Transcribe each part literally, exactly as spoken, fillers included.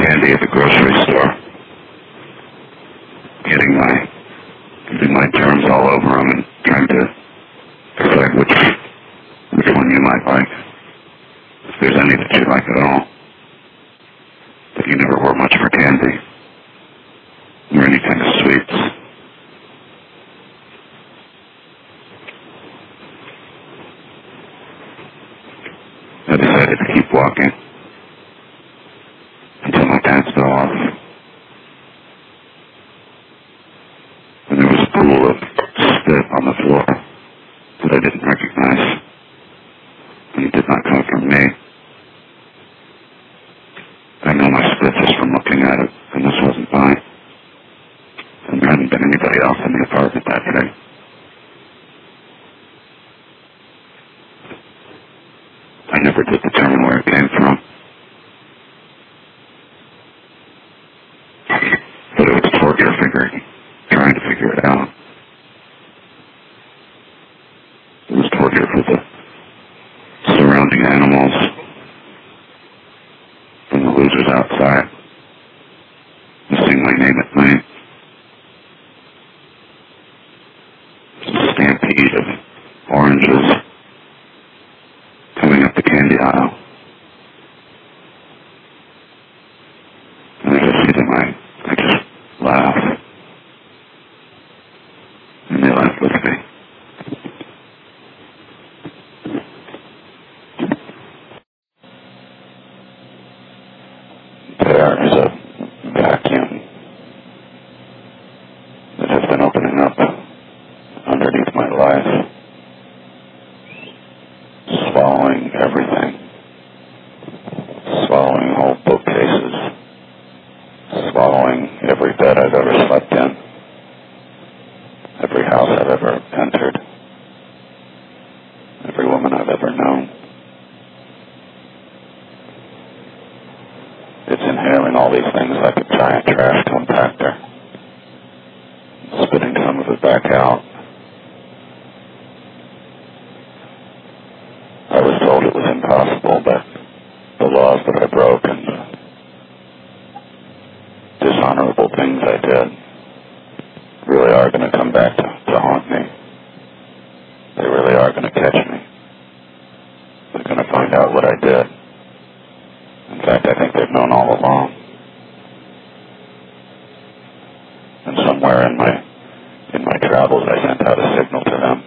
candy at the grocery store, getting my getting my germs all over them and trying to decide which which one you might like, if there's any that you like at all. But you never were much for candy or any kind of sweets. I decided to keep walking until my pants fell off. And there was a pool of spit on the floor that I didn't recognize. And it did not come from me. I know my spit just from looking at it, and this wasn't mine. And there hadn't been anybody else in the apartment that day. I never did determine where it came from. But it was torture figuring, trying to figure it out. It was torture for the surrounding animals and the losers outside. Missing my name at night. A stampede of oranges coming up the candy aisle. And I just see them, I, I just laugh. And they laugh with me. There is a vacuum that has been opening up underneath my life, swallowing everything, swallowing whole bookcases, swallowing every bed I've ever slept in, every house I've ever entered, every woman I've ever known. It's inhaling all these things like a giant trash compactor, spitting some of it back out. I was told it was impossible, but the laws that I broke and the dishonorable things I did really are going to come back to, to haunt me. They really are going to catch me. They're going to find out what I did. In fact, I think they've known all along. And somewhere in my in my travels, I sent out a signal to them,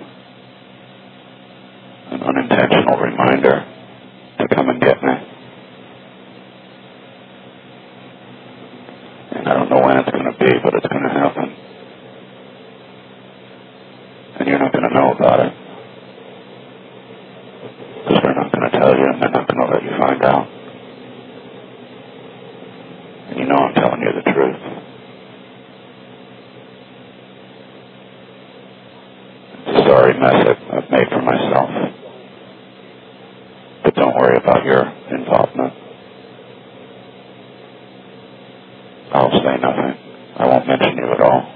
an unintentional reminder to come and get me. And I don't know when it's going to be, but it's going to happen. And you're not going to know about it. Because they're not going to tell you, and they're not going to let you find out. And you know I'm telling you the truth. It's a sorry mess I've made for myself. But don't worry about your involvement. I'll say nothing. I won't mention you at all.